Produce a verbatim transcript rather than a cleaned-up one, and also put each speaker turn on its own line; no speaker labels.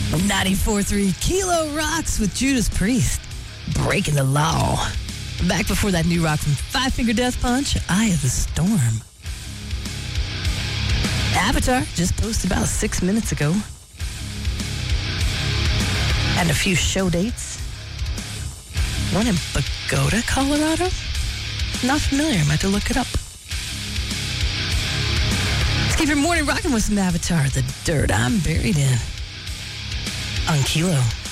ninety-four point three Kilo Rocks with Judas Priest. Breaking the law. Back before that new rock from Five Finger Death Punch, Eye of the Storm. Avatar just posted about six minutes ago. And a few show dates. One in Pagoda, Colorado? Not familiar. I'm going to look it up. Let's keep your morning rocking with some Avatar, the dirt I'm buried in. On Kilo.